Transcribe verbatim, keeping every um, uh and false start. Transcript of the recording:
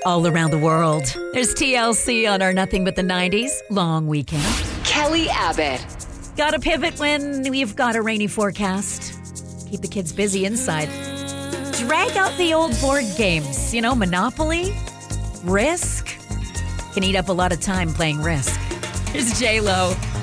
all around the world. There's T L C on our Nothing But the nineties long weekend. Kelly Abbott. Got to pivot when we've got a rainy forecast. Keep the kids busy inside. Drag out the old board games. You know, Monopoly, Risk. Can eat up a lot of time playing Risk. Here's J-Lo.